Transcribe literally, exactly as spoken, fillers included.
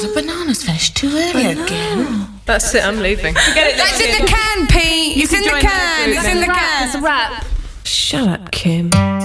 a banana's finished too early again. That's it, I'm leaving. Forget it. It's in the can, Pete. It's in the can. It's in the can. It's a wrap. Shut up, Kim.